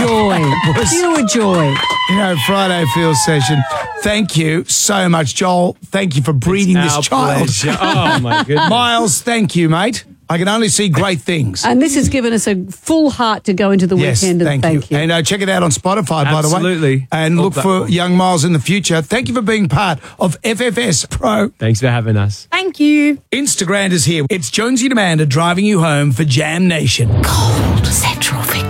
joy. Pure joy. You know, Friday Field Session. Thank you so much, Joel. Thank you for breeding this child. Pleasure. Oh, my goodness. Miles, thank you, mate. I can only see great things. And this has given us a full heart to go into the weekend. And thank you. And check it out on Spotify, by the way. Absolutely. And look for young Miles in the future. Thank you for being part of FFS Pro. Thanks for having us. Thank you. Instagram is here. It's Jonesy and Amanda driving you home for Jam Nation. Cold Central Victoria.